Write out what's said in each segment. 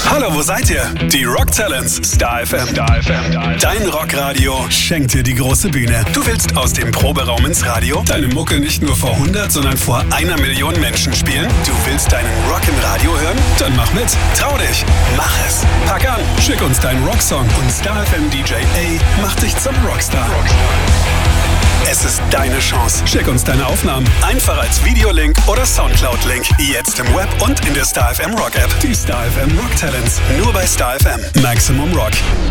Hallo, wo seid ihr? Die Rock Talents, Star FM. Dein Rockradio schenkt dir die große Bühne. Du willst aus dem Proberaum ins Radio deine Mucke nicht nur vor 100, sondern vor 1 Million Menschen spielen? Du willst deinen Rock im Radio hören? Dann mach mit. Trau dich. Mach es. Pack an. Schick uns deinen Rocksong und Star FM DJ A macht dich zum Rockstar. Es ist deine Chance. Schick uns deine Aufnahmen einfach als Videolink oder Soundcloud-Link. Jetzt im Web und in der Star FM Rock App. Die Star FM Rock Talents. Nur bei Star FM. Maximum Rock.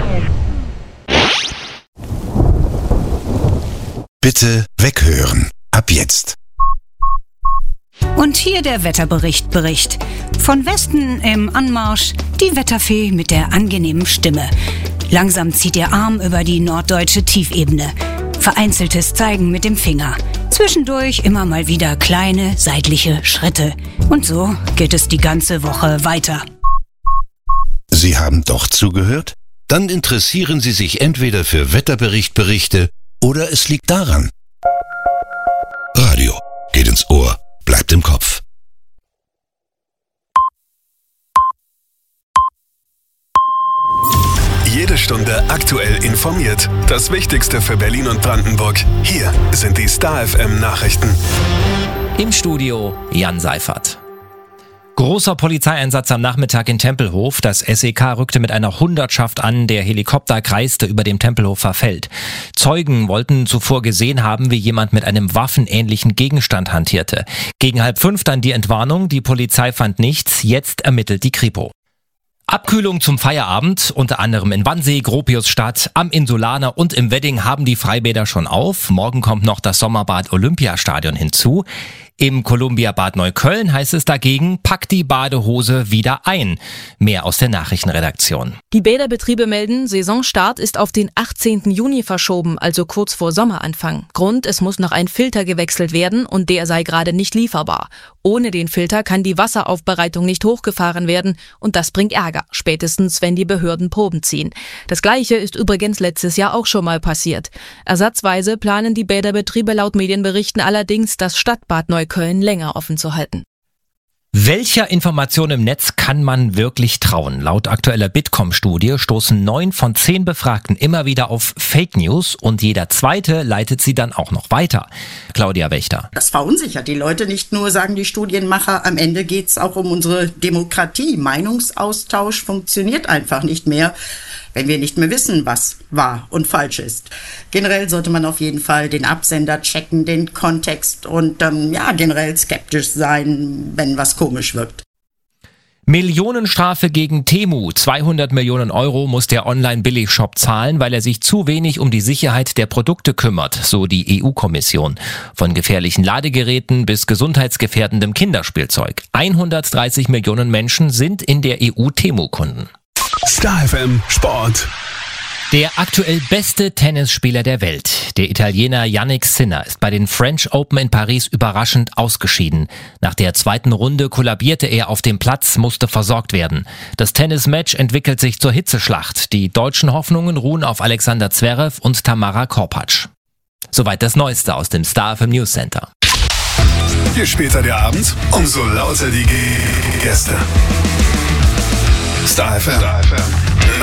Bitte weghören. Ab jetzt. Und hier der Wetterbericht. Von Westen im Anmarsch die Wetterfee mit der angenehmen Stimme. Langsam zieht ihr Arm über die norddeutsche Tiefebene. Vereinzeltes Zeigen mit dem Finger. Zwischendurch immer mal wieder kleine seitliche Schritte. Und so geht es die ganze Woche weiter. Sie haben doch zugehört? Dann interessieren Sie sich entweder für Wetterberichte oder es liegt daran. Radio geht ins Ohr, bleibt im Kopf. Jede Stunde aktuell informiert. Das Wichtigste für Berlin und Brandenburg. Hier sind die Star FM Nachrichten. Im Studio Jan Seifert. Großer Polizeieinsatz am Nachmittag in Tempelhof. Das SEK rückte mit einer Hundertschaft an. Der Helikopter kreiste über dem Tempelhofer Feld. Zeugen wollten zuvor gesehen haben, wie jemand mit einem waffenähnlichen Gegenstand hantierte. Gegen 4:30 dann die Entwarnung. Die Polizei fand nichts. Jetzt ermittelt die Kripo. Abkühlung zum Feierabend, unter anderem in Wannsee, Gropiusstadt, am Insulaner und im Wedding haben die Freibäder schon auf. Morgen kommt noch das Sommerbad Olympiastadion hinzu. Im Columbia Bad Neukölln heißt es dagegen, packt die Badehose wieder ein. Mehr aus der Nachrichtenredaktion. Die Bäderbetriebe melden, Saisonstart ist auf den 18. Juni verschoben, also kurz vor Sommeranfang. Grund, es muss noch ein Filter gewechselt werden und der sei gerade nicht lieferbar. Ohne den Filter kann die Wasseraufbereitung nicht hochgefahren werden und das bringt Ärger, spätestens wenn die Behörden Proben ziehen. Das Gleiche ist übrigens letztes Jahr auch schon mal passiert. Ersatzweise planen die Bäderbetriebe laut Medienberichten allerdings, das Stadtbad Neukölln länger offen zu halten. Welcher Information im Netz kann man wirklich trauen? Laut aktueller Bitkom-Studie stoßen 9 von 10 Befragten immer wieder auf Fake News und jeder Zweite leitet sie dann auch noch weiter. Claudia Wächter. Das verunsichert die Leute nicht nur, sagen die Studienmacher. Am Ende geht es auch um unsere Demokratie. Meinungsaustausch funktioniert einfach nicht mehr, wenn wir nicht mehr wissen, was wahr und falsch ist. Generell sollte man auf jeden Fall den Absender checken, den Kontext und generell skeptisch sein, wenn was komisch wirkt. Millionenstrafe gegen Temu. 200 Millionen Euro muss der Online-Billigshop zahlen, weil er sich zu wenig um die Sicherheit der Produkte kümmert, so die EU-Kommission. Von gefährlichen Ladegeräten bis gesundheitsgefährdendem Kinderspielzeug. 130 Millionen Menschen sind in der EU Temu-Kunden. Star FM Sport. Der aktuell beste Tennisspieler der Welt, der Italiener Jannik Sinner, ist bei den French Open in Paris überraschend ausgeschieden. Nach der zweiten Runde kollabierte er auf dem Platz, musste versorgt werden. Das Tennismatch entwickelt sich zur Hitzeschlacht. Die deutschen Hoffnungen ruhen auf Alexander Zverev und Tamara Korpatsch. Soweit das Neueste aus dem Star FM News Center. Je später der Abend, umso lauter die Gäste. Star FM.